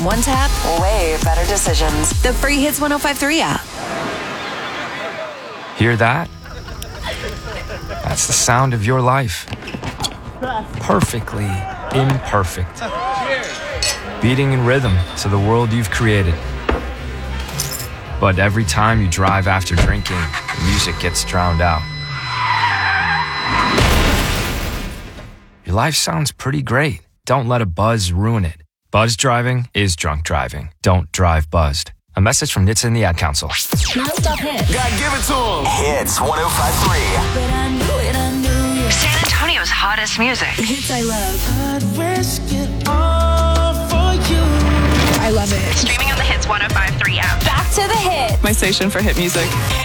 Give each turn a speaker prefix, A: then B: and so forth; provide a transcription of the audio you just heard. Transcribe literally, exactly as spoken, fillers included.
A: one tap, way better decisions. The free Hits one oh five three app.
B: Hear that? That's the sound of your life. Perfectly imperfect. Beating in rhythm to the world you've created. But every time you drive after drinking, the music gets drowned out. Your life sounds pretty great. Don't let a buzz ruin it. Buzz driving is drunk driving. Don't drive buzzed. A message from N H T S A and the Ad Council.
C: Non-stop hits.
D: God, give it to him. Hits one oh five point three.
C: But I knew it, I knew it.
A: San Antonio's hottest music.
C: The hits I love.
E: I'd risk it all for you.
F: I love it.
A: Streaming on the Hits one oh five three app.
C: Back to the hit.
F: My station for hit music.